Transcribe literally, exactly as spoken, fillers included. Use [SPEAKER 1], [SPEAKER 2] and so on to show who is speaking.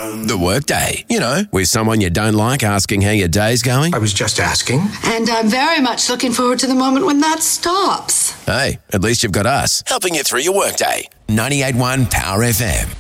[SPEAKER 1] The Workday. You know, with someone you don't like asking how your day's going.
[SPEAKER 2] I was just asking.
[SPEAKER 3] And I'm very much looking forward to the moment when that stops.
[SPEAKER 1] Hey, at least you've got us helping you through your workday. ninety-eight point one Power F M.